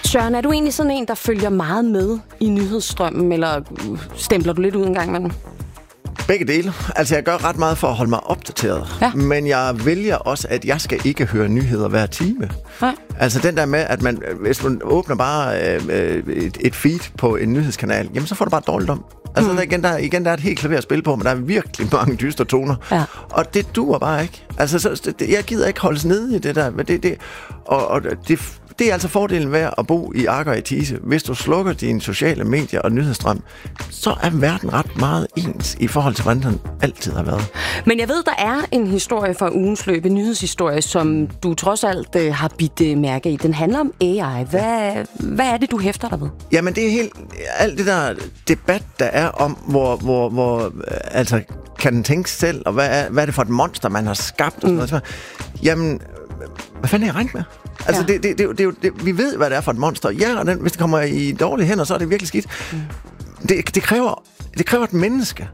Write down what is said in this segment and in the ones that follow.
Søren, er du egentlig sådan en, der følger meget med i nyhedsstrømmen, eller stempler du lidt ud en gang med den? Begge dele. Altså, jeg gør ret meget for at holde mig opdateret. Ja. Men jeg vælger også, at jeg skal ikke høre nyheder hver time. Ja. Altså, den der med, at hvis man åbner bare et feed på en nyhedskanal, jamen, så får du bare dårligt om. Altså, der er et helt klaver at spille på, men der er virkelig mange dystre toner. Ja. Og det duer bare ikke. Altså, jeg gider ikke holdes nede i det der. Men det er altså fordelen ved at bo i Agger i Thise. Hvis du slukker dine sociale medier og nyhedsstrøm, så er verden ret meget ens i forhold til, hvordan den altid har været. Men jeg ved, der er en historie fra ugens løb, en nyhedshistorie, som du trods alt har bidt mærke i. Den handler om AI. Hvad er det, du hæfter dig ved? Jamen, det er alt det der debat, der er om, hvor altså, kan den tænke selv, og hvad er det for et monster, man har skabt? Og sådan noget. Jamen, hvad fanden er jeg regnet med? Altså, ja. Vi ved, hvad det er for et monster. Ja, og hvis det kommer i dårlige hænder, så er det virkelig skidt. Det kræver et menneske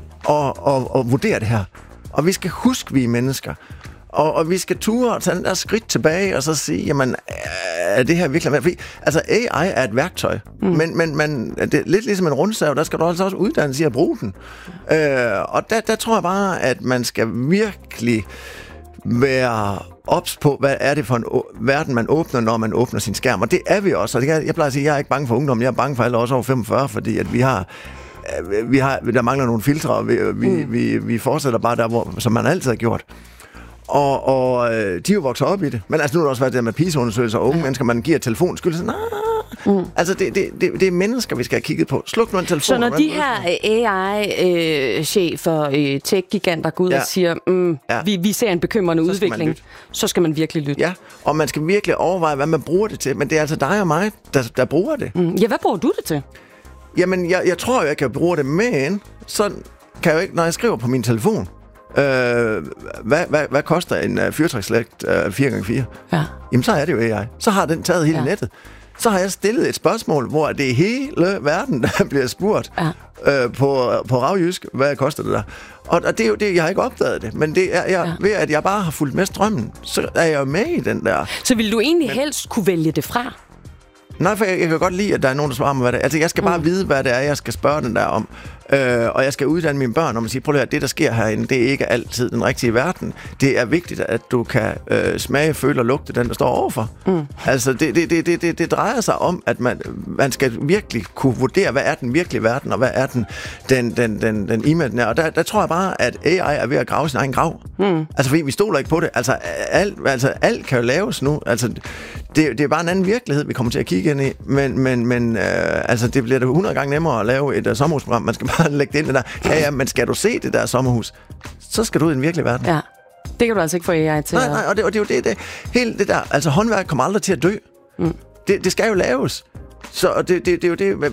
at vurdere det her. Og vi skal huske, vi er mennesker. Og vi skal ture og tage den der skridt tilbage, og så sige, jamen, er det her virkelig værd? Altså, AI er et værktøj, men det er lidt ligesom en rundsav, der skal du altså også uddanne sig at bruge den. Og der tror jeg bare, at man skal virkelig være ops på, hvad er det for en verden, man åbner, når man åbner sin skærm. Og det er vi også. Og jeg plejer at sige, at jeg er ikke bange for ungdom, jeg er bange for alle også over 45, fordi at der mangler nogle filtre, og vi fortsætter bare der, som man altid har gjort. Og de er jo vokset op i det. Men altså, nu har det også været det med PISA-undersøgelser og unge mennesker, man giver telefonen skyld. Altså, det er mennesker, vi skal have kigget på. Sluk nu en telefon. Så når de her AI-chefer, tech-giganter går ud og siger, vi ser en bekymrende udvikling, så skal man virkelig lytte. Ja, og man skal virkelig overveje, hvad man bruger det til. Men det er altså dig og mig, der bruger det. Ja, hvad bruger du det til? Jamen, jeg tror, jeg kan bruge det, men så kan jeg jo ikke, når jeg skriver på min telefon, hvad koster en fyrtrækslægt 4x4? Ja. Jamen, så er det jo AI. Så har den taget hele nettet. Så har jeg stillet et spørgsmål, hvor det er hele verden, der bliver spurgt på ravjysk, hvad koster det der? Og det er jo det, jeg har ikke opdaget det, men det er ved, at jeg bare har fulgt med strømmen, så er jeg jo med i den der. Så vil du egentlig helst kunne vælge det fra? Nej, for jeg kan godt lide, at der er nogen, der svarer mig, hvad det er. Altså, jeg skal bare vide, hvad det er, jeg skal spørge den der om. Og jeg skal uddanne mine børn om at sige, prøv at det, der sker herinde, det er ikke altid den rigtige verden. Det er vigtigt, at du kan smage, føle og lugte den, der står overfor. Altså, det drejer sig om, at man skal virkelig kunne vurdere, hvad er den virkelige verden, og hvad er den imaginære. Og der tror jeg bare, at AI er ved at grave sin egen grav. Altså, fordi vi stoler ikke på det. Altså, alt kan jo laves nu. Altså, det er bare en anden virkelighed, vi kommer til at kigge ind i. Men altså, det bliver da 100 gange nemmere at lave et sommerhusprogram. Man skal bare lægge det ind der. Ja, men skal du se det der sommerhus, så skal du ud i den virkelige verden. Ja, det kan du altså ikke få AI til. Nej, og det er jo det. Hele det der, altså håndværk kommer aldrig til at dø. Det skal jo laves. Så det er jo det.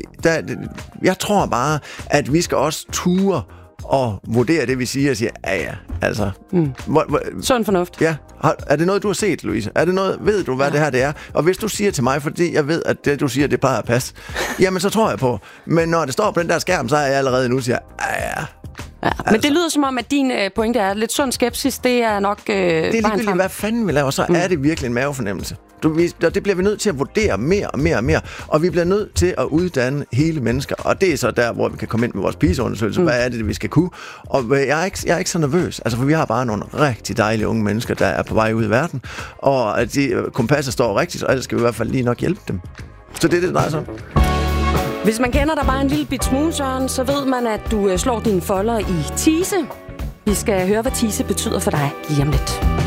Jeg tror bare, at vi skal også ture og vurdere det, vi siger, og sige, altså. Sund fornuft. Ja. Er det noget, du har set, Louise? Er det noget, ved du, hvad det her det er? Og hvis du siger til mig, fordi jeg ved, at det, du siger, det plejer at passe, jamen, så tror jeg på. Men når det står på den der skærm, så er jeg allerede nu siger, men det lyder som om, at din pointe er lidt sund skepsis, det er nok det er ligegyldigt, hvad fanden vi laver, så er det virkelig en mavefornemmelse. Det bliver vi nødt til at vurdere mere og mere og mere, og vi bliver nødt til at uddanne hele mennesker, og det er så der, hvor vi kan komme ind med vores PISA-undersøgelse. Hvad er det, vi skal kunne? Og jeg er ikke så nervøs, altså, for vi har bare nogle rigtig dejlige unge mennesker, der er på vej ud i verden, og at kompasset står rigtigt, og ellers skal vi i hvert fald lige nok hjælpe dem. Så det er det, der drejer sig om. Hvis man kender dig bare en lille bit smule, Søren, så ved man, at du slår dine folder i Thise. Vi skal høre, hvad Thise betyder for dig lige om lidt.